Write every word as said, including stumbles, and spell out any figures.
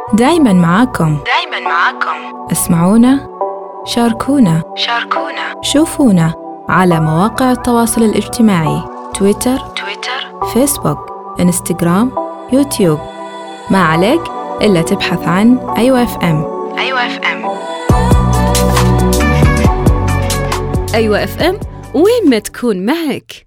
دايماً معاكم. دايماً معاكم. اسمعونا، شاركونا، شاركونا، شوفونا على مواقع التواصل الاجتماعي: تويتر، تويتر، فيسبوك، إنستغرام، يوتيوب. ما عليك إلا تبحث عن أيوة إف إم. أيوة إف إم. أيوة إف إم، وين ما تكون معك.